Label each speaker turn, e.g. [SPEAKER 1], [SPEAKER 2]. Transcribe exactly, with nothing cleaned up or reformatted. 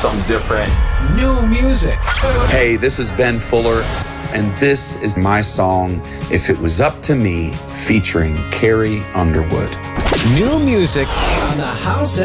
[SPEAKER 1] something different.
[SPEAKER 2] New music.
[SPEAKER 3] Hey, this is Ben Fuller, and this is my song, If It Was Up to Me, featuring Carrie Underwood.
[SPEAKER 2] New music on the House